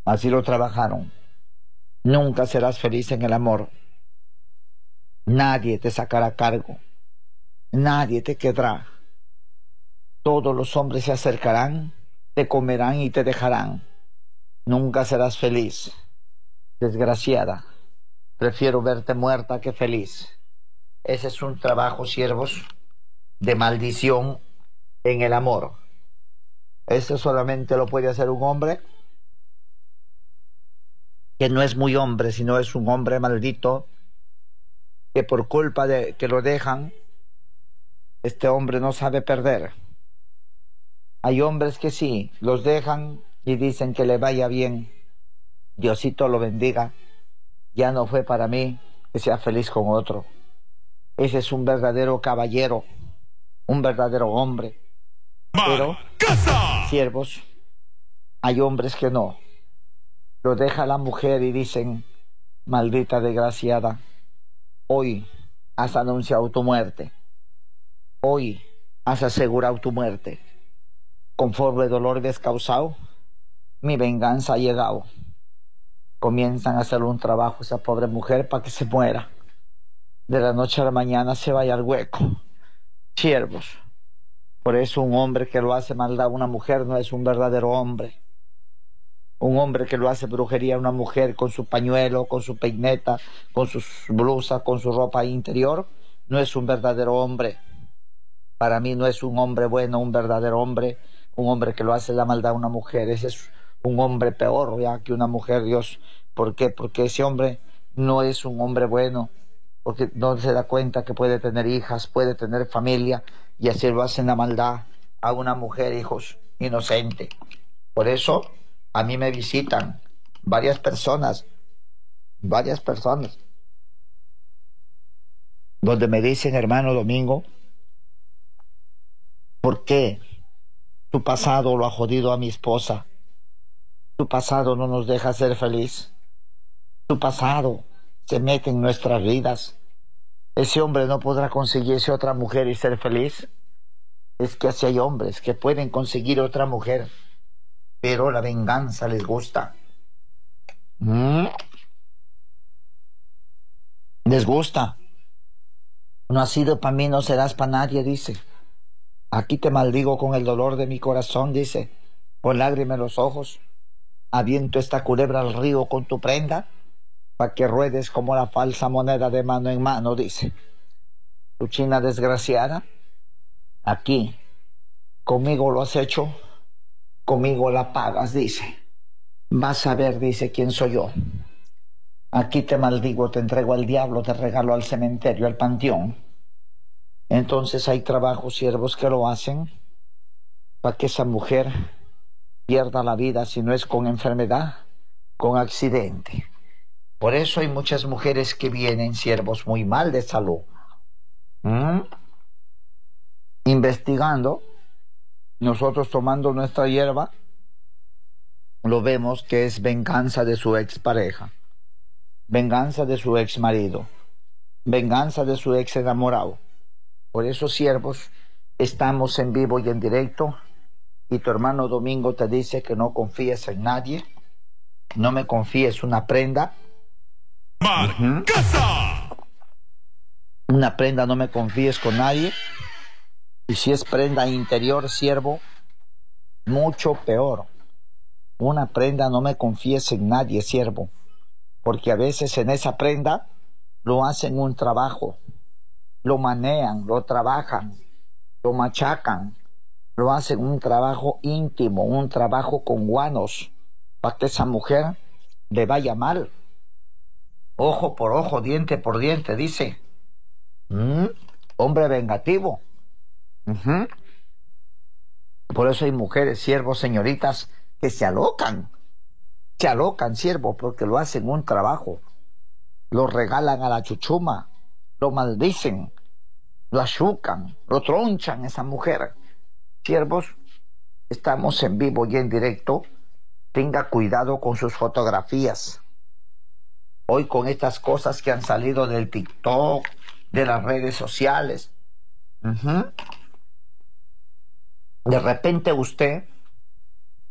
Así lo trabajaron. Nunca serás feliz en el amor. Nadie te sacará cargo. Nadie te querrá. Todos los hombres se acercarán, te comerán y te dejarán. Nunca serás feliz. Desgraciada, prefiero verte muerta que feliz. Ese es un trabajo, siervos, de maldición en el amor. Eso solamente lo puede hacer un hombre que no es muy hombre, sino es un hombre maldito, que por culpa de que lo dejan, este hombre no sabe perder. Hay hombres que sí, los dejan y dicen que le vaya bien, Diosito lo bendiga, ya no fue para mí, que sea feliz con otro. Ese es un verdadero caballero, un verdadero hombre. Pero, siervos, hay hombres que no. Lo deja la mujer y dicen, maldita desgraciada, hoy has anunciado tu muerte. Hoy has asegurado tu muerte. Conforme dolor ves causado, mi venganza ha llegado. Comienzan a hacer un trabajo esa pobre mujer para que se muera. De la noche a la mañana se vaya al hueco. Siervos. Por eso un hombre que lo hace maldad a una mujer no es un verdadero hombre. Un hombre que lo hace brujería a una mujer con su pañuelo, con su peineta, con sus blusas, con su ropa interior, no es un verdadero hombre. Para mí no es un hombre bueno, un verdadero hombre, un hombre que lo hace la maldad a una mujer. Ese es un hombre peor ya que una mujer, Dios. ¿Por qué? Porque ese hombre no es un hombre bueno, porque no se da cuenta que puede tener hijas, puede tener familia, y así lo hacen la maldad a una mujer, hijos, inocente. Por eso a mí me visitan varias personas, donde me dicen, hermano Domingo, ¿por qué tu pasado lo ha jodido a mi esposa? Tu pasado no nos deja ser feliz. Tu pasado se mete en nuestras vidas. Ese hombre no podrá conseguirse otra mujer y ser feliz. Es que así hay hombres que pueden conseguir otra mujer, pero la venganza les gusta. Les gusta. No has sido para mí, no serás para nadie, dice. Aquí te maldigo con el dolor de mi corazón, dice, con lágrimas en los ojos. Aviento esta culebra al río con tu prenda, para que ruedes como la falsa moneda de mano en mano, dice. Tu china desgraciada, aquí, conmigo lo has hecho, conmigo la pagas, dice. Vas a ver, dice, quién soy yo. Aquí te maldigo, te entrego al diablo, te regalo al cementerio, al panteón. Entonces hay trabajos, siervos, que lo hacen para que esa mujer pierda la vida, si no es con enfermedad, con accidente. Por eso hay muchas mujeres que vienen, siervos, muy mal de salud. Investigando, nosotros tomando nuestra hierba, lo vemos que es venganza de su expareja, venganza de su exmarido, venganza de su ex enamorado. Por eso, siervos, estamos en vivo y en directo, y tu hermano Domingo te dice que no confíes en nadie, no me confíes una prenda. Una prenda, no me confíes con nadie. Y si es prenda interior, siervo, mucho peor. Una prenda, no me confíes en nadie, siervo, porque a veces en esa prenda lo hacen un trabajo, lo manean, lo trabajan, lo machacan, lo hacen un trabajo íntimo, un trabajo con guanos, para que esa mujer le vaya mal. Ojo por ojo, diente por diente, dice. Hombre vengativo. Por eso hay mujeres, siervos, señoritas, que se alocan, siervo, porque lo hacen un trabajo. Lo regalan a la chuchuma, lo maldicen, lo achucan, lo tronchan esa mujer. Siervos, estamos en vivo y en directo. Tenga cuidado con sus fotografías. Hoy con estas cosas que han salido del TikTok, de las redes sociales, de repente usted